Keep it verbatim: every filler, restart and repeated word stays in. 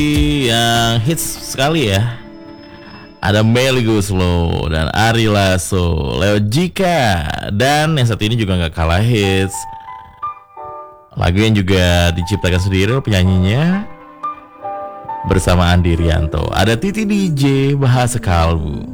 yang hits sekali ya. Ada Melly Goeslaw dan Ari Lasso, Leo Jika, dan yang satu ini juga gak kalah hits. Lagu yang juga diciptakan sendiri penyanyinya bersama Andi Rianto. Ada Titi D J, Bahasa Kalbu.